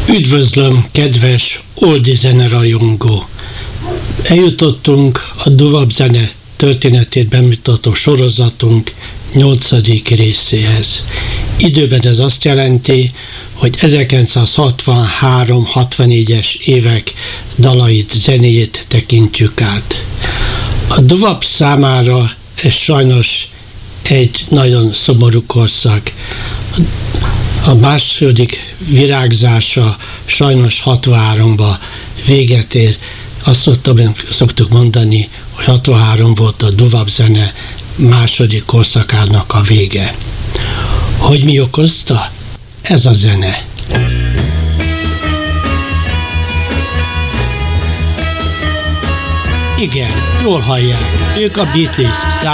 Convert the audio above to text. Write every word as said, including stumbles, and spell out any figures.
Üdvözlöm, kedves oldi zene rajongó! Eljutottunk a duvab zene történetét bemutató sorozatunk nyolcadik részéhez. Időben ez azt jelenti, hogy ezerkilencszázhatvanhárom hatvannégyes évek dalait, zenéjét tekintjük át. A duvab számára ez sajnos egy nagyon szomorú korszak. A második virágzása sajnos hatvanháromban véget ér. Azt szoktam, szoktuk mondani, hogy hatvanhárom volt a duvab zene második korszakának a vége. Hogy mi okozta? Ez a zene. Igen, jól hallják, ők a Beatles.